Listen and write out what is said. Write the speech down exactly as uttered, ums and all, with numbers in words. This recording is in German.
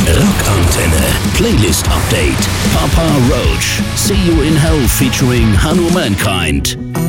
Rockantenne. Playlist Update. Papa Roach. See You in Hell featuring Hanu Mankind.